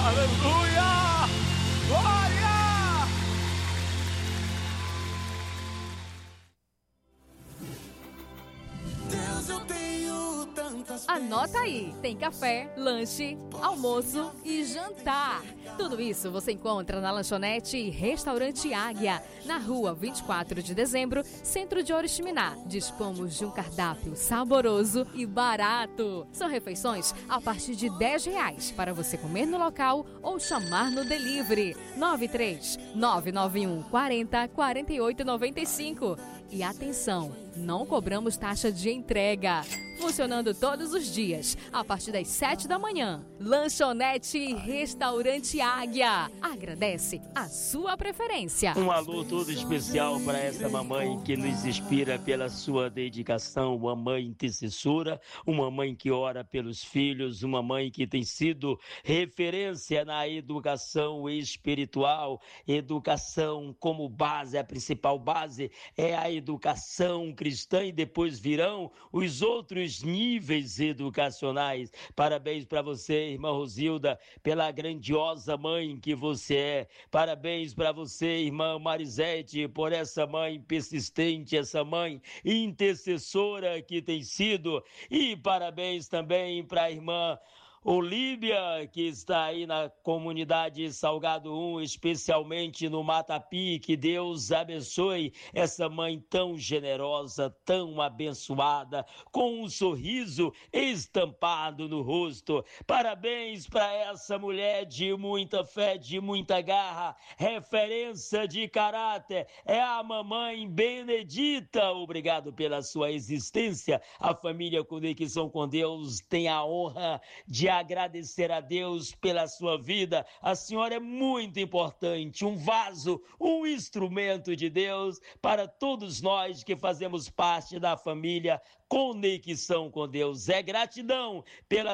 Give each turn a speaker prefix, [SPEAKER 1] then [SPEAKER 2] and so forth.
[SPEAKER 1] Aleluia! Glória!
[SPEAKER 2] Deus, eu tenho tantas.
[SPEAKER 3] Anota aí, tem café, lanche, almoço e jantar. Tudo isso você encontra na lanchonete e restaurante Águia, na rua 24 de dezembro, centro de Oriximiná. Dispomos de um cardápio saboroso e barato. São refeições a partir de R$10 para você comer no local ou chamar no delivery. 93-991 40 48 95. E atenção, não cobramos taxa de entrega. Funcionando todos os dias, a partir das 7 da manhã. Lanchonete e Restaurante Águia. Agradece a sua preferência.
[SPEAKER 4] Um alô todo especial para essa mamãe que nos inspira pela sua dedicação, uma mãe intercessora, uma mãe que ora pelos filhos, uma mãe que tem sido referência na educação espiritual. Educação como base, a principal base é a educação cristã e depois virão os outros níveis educacionais. Parabéns para você, irmã Rosilda, pela grandiosa mãe que você é. Parabéns para você, irmã Marisete, por essa mãe persistente, essa mãe intercessora que tem sido. E parabéns também para a irmã Olívia, que está aí na comunidade Salgado 1, especialmente no Matapi. Que Deus abençoe essa mãe tão generosa, tão abençoada, com um sorriso estampado no rosto. Parabéns para essa mulher de muita fé, de muita garra, referência de caráter, é a mamãe Benedita. Obrigado pela sua existência. A família Conexão com Deus tem a honra de agradecer a Deus pela sua vida. A senhora é muito importante, um vaso, um instrumento de Deus para todos nós que fazemos parte da família Conexão com Deus. É gratidão pela